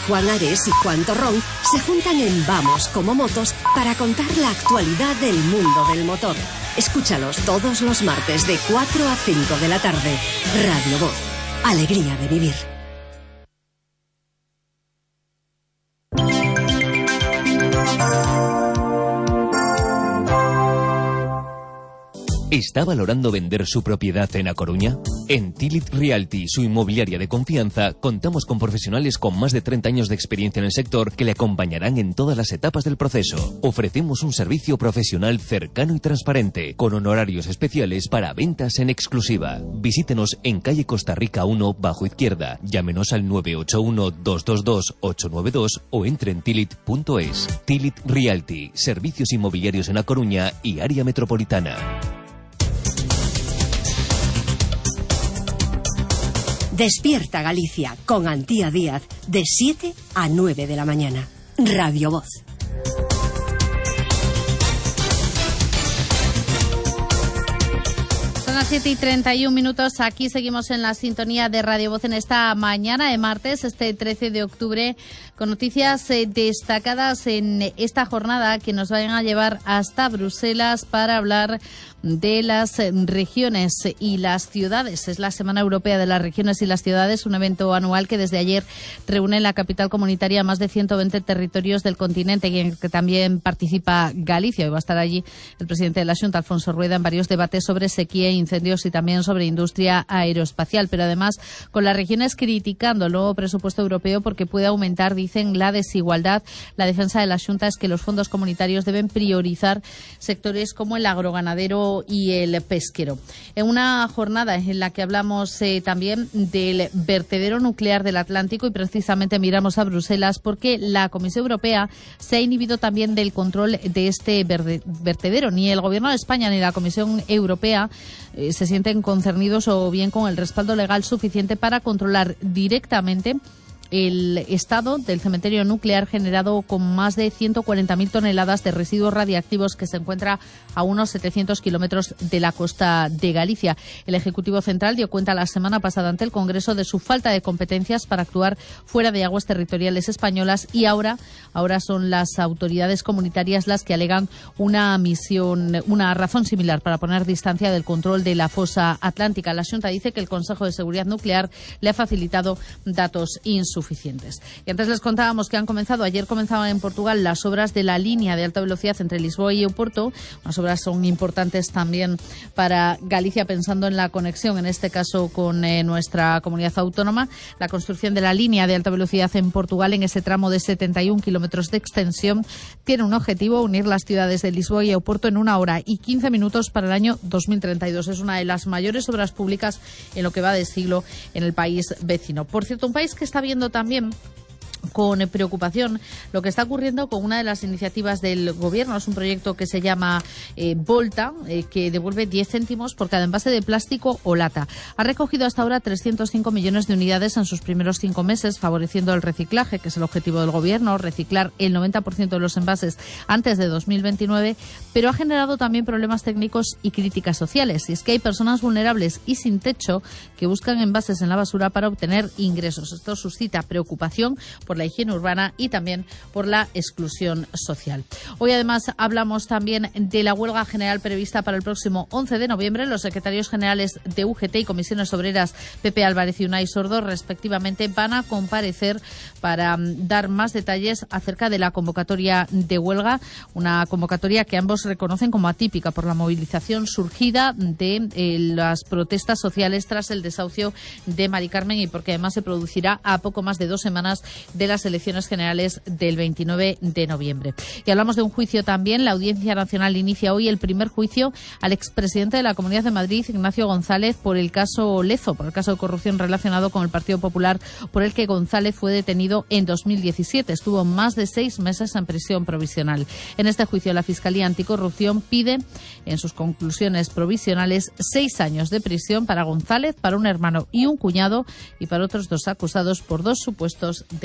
Juan Ares y Juan Torrón se juntan en Vamos como Motos para contar la actualidad del mundo del motor. Escúchalos todos los martes de 4 a 5 de la tarde. Radio Voz. Alegría de vivir. ¿Está valorando vender su propiedad en A Coruña? En Tilit Realty, su inmobiliaria de confianza, contamos con profesionales con más de 30 años de experiencia en el sector que le acompañarán en todas las etapas del proceso. Ofrecemos un servicio profesional cercano y transparente, con honorarios especiales para ventas en exclusiva. Visítenos en calle Costa Rica 1, bajo izquierda. Llámenos al 981-222-892 o entre en tilit.es. Tilit Realty, servicios inmobiliarios en A Coruña y área metropolitana. Despierta Galicia con Antía Díaz de 7 a 9 de la mañana. Radio Voz. Son las 7:31. Aquí seguimos en la sintonía de Radio Voz en esta mañana de martes, este 13 de octubre, con noticias destacadas en esta jornada que nos vayan a llevar hasta Bruselas para hablar de las regiones y las ciudades. Es la Semana Europea de las Regiones y las Ciudades, un evento anual que desde ayer reúne en la capital comunitaria más de 120 territorios del continente, y en el que también participa Galicia. Hoy va a estar allí el presidente de la Xunta, Alfonso Rueda, en varios debates sobre sequía e incendios y también sobre industria aeroespacial, pero además con las regiones criticando el nuevo presupuesto europeo porque puede aumentar, dicen, la desigualdad. La defensa de la Xunta es que los fondos comunitarios deben priorizar sectores como el agroganadero y el pesquero. En una jornada en la que hablamos también del vertedero nuclear del Atlántico, y precisamente miramos a Bruselas porque la Comisión Europea se ha inhibido también del control de este vertedero. Ni el Gobierno de España ni la Comisión Europea se sienten concernidos o bien con el respaldo legal suficiente para controlar directamente el estado del cementerio nuclear generado con más de 140.000 toneladas de residuos radiactivos que se encuentra a unos 700 kilómetros de la costa de Galicia. El Ejecutivo Central dio cuenta la semana pasada ante el Congreso de su falta de competencias para actuar fuera de aguas territoriales españolas, y ahora son las autoridades comunitarias las que alegan una razón similar para poner distancia del control de la fosa atlántica. La Xunta dice que el Consejo de Seguridad Nuclear le ha facilitado datos insuficientes. Y antes les contábamos que ayer comenzaban en Portugal las obras de la línea de alta velocidad entre Lisboa y Oporto. Las obras son importantes también para Galicia, pensando en la conexión, en este caso con nuestra comunidad autónoma. La construcción de la línea de alta velocidad en Portugal, en ese tramo de 71 kilómetros de extensión, tiene un objetivo: unir las ciudades de Lisboa y Oporto en 1 hora y 15 minutos para el año 2032. Es una de las mayores obras públicas en lo que va de siglo en el país vecino. Por cierto, un país que está viendo también con preocupación lo que está ocurriendo con una de las iniciativas del Gobierno. Es un proyecto que se llama Volta, que devuelve 10 céntimos por cada envase de plástico o lata. Ha recogido hasta ahora 305 millones de unidades en sus primeros 5 meses, favoreciendo el reciclaje, que es el objetivo del Gobierno, reciclar el 90% de los envases antes de 2029, pero ha generado también problemas técnicos y críticas sociales. Y es que hay personas vulnerables y sin techo que buscan envases en la basura para obtener ingresos. Esto suscita preocupación por la higiene urbana y también por la exclusión social. Hoy además hablamos también de la huelga general prevista para el próximo 11 de noviembre. Los secretarios generales de UGT y Comisiones Obreras, Pepe Álvarez y Unai Sordo, respectivamente, van a comparecer para dar más detalles acerca de la convocatoria de huelga, una convocatoria que ambos reconocen como atípica por la movilización surgida de las protestas sociales tras el desahucio de Mari Carmen, y porque además se producirá a poco más de 2 semanas de las elecciones generales del 29 de noviembre. Y hablamos de un juicio también. La Audiencia Nacional inicia hoy el primer juicio al expresidente de la Comunidad de Madrid, Ignacio González, por el caso Lezo, por el caso de corrupción relacionado con el Partido Popular, por el que González fue detenido en 2017. Estuvo más de 6 meses en prisión provisional. En este juicio, la Fiscalía Anticorrupción pide, en sus conclusiones provisionales, 6 años de prisión para González, para un hermano y un cuñado, y para otros 2 acusados por 2 supuestos delitos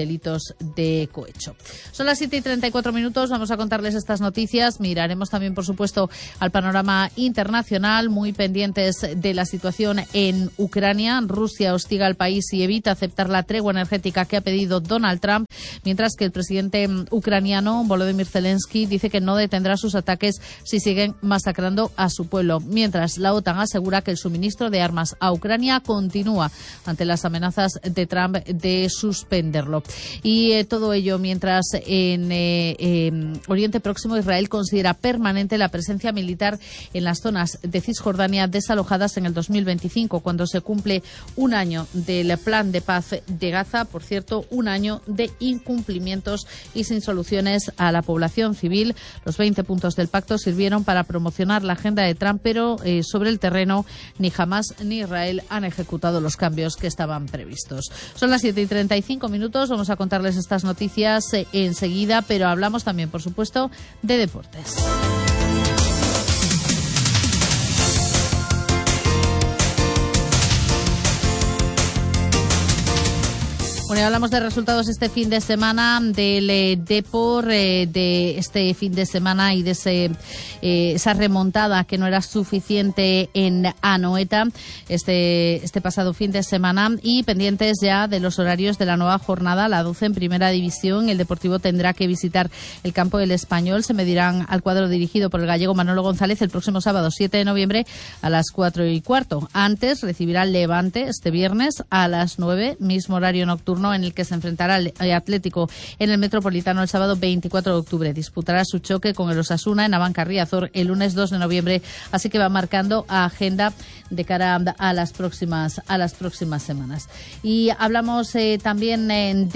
de cohecho. Son las 7:34, vamos a contarles estas noticias. Miraremos también, por supuesto, al panorama internacional, muy pendientes de la situación en Ucrania. Rusia hostiga al país y evita aceptar la tregua energética que ha pedido Donald Trump, mientras que el presidente ucraniano Volodymyr Zelensky dice que no detendrá sus ataques si siguen masacrando a su pueblo, mientras la OTAN asegura que el suministro de armas a Ucrania continúa ante las amenazas de Trump de suspenderlo. Y todo ello mientras en Oriente Próximo Israel considera permanente la presencia militar en las zonas de Cisjordania desalojadas en el 2025, cuando se cumple un año del plan de paz de Gaza. Por cierto, un año de incumplimientos y sin soluciones a la población civil. Los 20 puntos del pacto sirvieron para promocionar la agenda de Trump, pero sobre el terreno ni Hamás ni Israel han ejecutado los cambios que estaban previstos. Son las 7:35, vamos a contarles estas noticias enseguida, pero hablamos también, por supuesto, de deportes. Bueno, hablamos de resultados este fin de semana del Depor, de este fin de semana y de esa remontada que no era suficiente en Anoeta este pasado fin de semana, y pendientes ya de los horarios de la nueva jornada, la 12 en Primera División. El Deportivo tendrá que visitar el campo del Español. Se medirán al cuadro dirigido por el gallego Manolo González el próximo sábado 7 de noviembre a las 4:15. Antes recibirá el Levante este viernes a las 9, mismo horario nocturno en el que se enfrentará al Atlético en el Metropolitano el sábado 24 de octubre. Disputará su choque con el Osasuna en Abanca Riazor el lunes 2 de noviembre, así que va marcando agenda de cara a las próximas semanas. Y hablamos también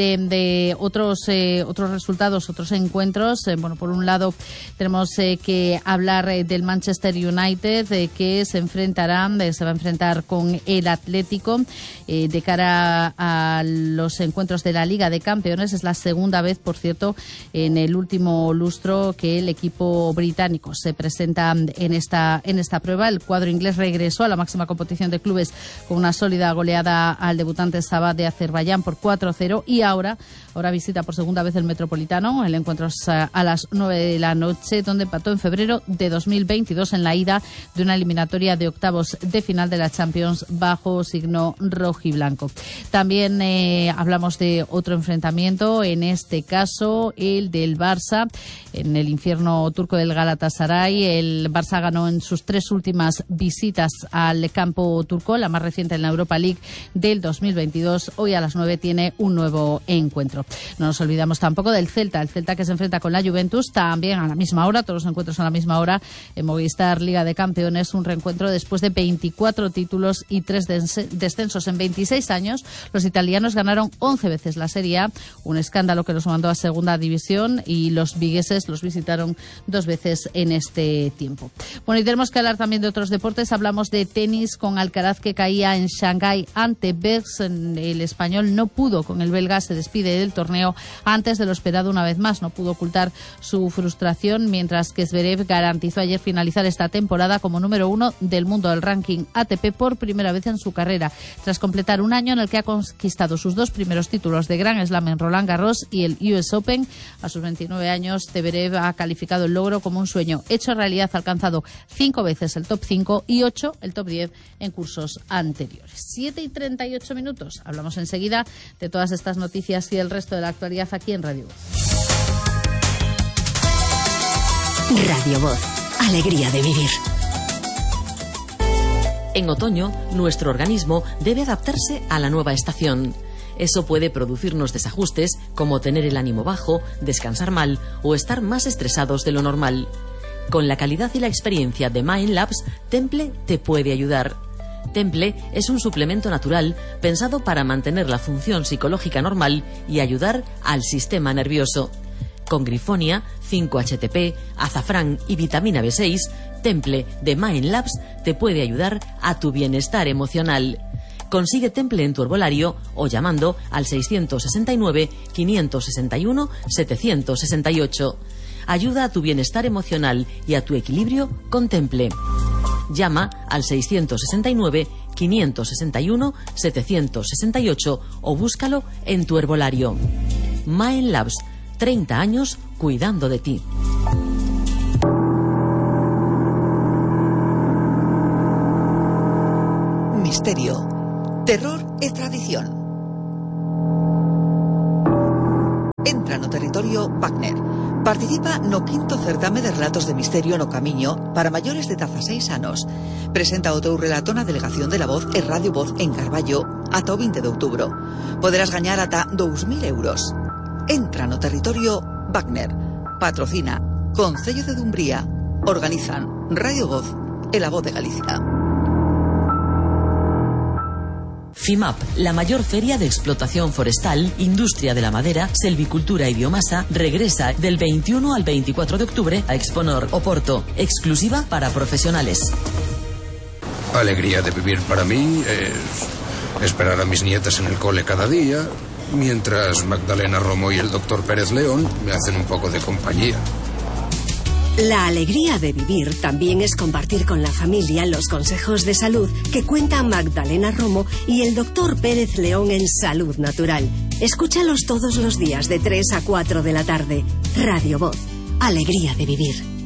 de otros resultados, otros encuentros. Bueno, por un lado tenemos que hablar del Manchester United, que se va a enfrentar con el Atlético de cara a los encuentros de la Liga de Campeones. Es la segunda vez, por cierto, en el último lustro que el equipo británico se presenta en esta prueba. El cuadro inglés regresó a la máxima competición de clubes con una sólida goleada al debutante Sabah de Azerbaiyán por 4-0 y ahora visita por segunda vez el Metropolitano. El encuentro es a las 9 de la noche, donde empató en febrero de 2022 en la ida de una eliminatoria de octavos de final de la Champions bajo signo rojiblanco. También hablamos de otro enfrentamiento, en este caso el del Barça en el infierno turco del Galatasaray. El Barça ganó en sus 3 últimas visitas al campo turco, la más reciente en la Europa League del 2022. Hoy a las 9 tiene un nuevo encuentro. No nos olvidamos tampoco del Celta, el Celta que se enfrenta con la Juventus también a la misma hora, todos los encuentros a la misma hora en Movistar Liga de Campeones, un reencuentro después de 24 títulos y 3 descensos en 26 años. Los italianos ganaron 11 veces la Serie A, un escándalo que los mandó a Segunda División, y los vigueses los visitaron 2 veces en este tiempo. Bueno, y tenemos que hablar también de otros deportes. Hablamos de tenis con Alcaraz, que caía en Shanghái ante Bergs. El español no pudo con el belga, se despide del torneo antes de lo esperado una vez más. No pudo ocultar su frustración, mientras que Zverev garantizó ayer finalizar esta temporada como número 1 del mundo del ranking ATP por primera vez en su carrera, tras completar un año en el que ha conquistado sus 2 primeros títulos de Grand Slam en Roland Garros y el US Open. A sus 29 años, Zverev ha calificado el logro como un sueño hecho realidad. Ha alcanzado 5 veces el top 5 y 8 el top 10 en cursos anteriores. 7:38. Hablamos enseguida de todas estas noticias y el resto de la actualidad aquí en Radio Voz. Radio Voz, alegría de vivir. En otoño, nuestro organismo debe adaptarse a la nueva estación. Eso puede producirnos desajustes como tener el ánimo bajo, descansar mal o estar más estresados de lo normal. Con la calidad y la experiencia de Mind Labs, Temple te puede ayudar. Temple es un suplemento natural pensado para mantener la función psicológica normal y ayudar al sistema nervioso. Con grifonia, 5-HTP, azafrán y vitamina B6, Temple de Mind Labs te puede ayudar a tu bienestar emocional. Consigue Temple en tu herbolario o llamando al 669-561-768. Ayuda a tu bienestar emocional y a tu equilibrio con Temple. Llama al 669-561-768 o búscalo en tu herbolario. Maen Labs, 30 años cuidando de ti. Misterio, terror e tradición. Entra no territorio Wagner. Participa no 5º certame de relatos de misterio no Camiño para maiores de 16 anos. Presenta o teu relato na Delegación de la Voz e Radio Voz en Carballo ata o 20 de outubro. Poderás gañar ata 2.000 euros. Entra no territorio Wagner. Patrocina Concello de Dumbría. Organizan Radio Voz e La Voz de Galicia. FIMAP, la mayor feria de explotación forestal, industria de la madera, selvicultura y biomasa, regresa del 21 al 24 de octubre a Exponor, Oporto, exclusiva para profesionales. Alegría de vivir para mí es esperar a mis nietas en el cole cada día, mientras Magdalena Romo y el doctor Pérez León me hacen un poco de compañía. La alegría de vivir también es compartir con la familia los consejos de salud que cuentan Magdalena Romo y el doctor Pérez León en Salud Natural. Escúchalos todos los días de 3 a 4 de la tarde. Radio Voz. Alegría de vivir.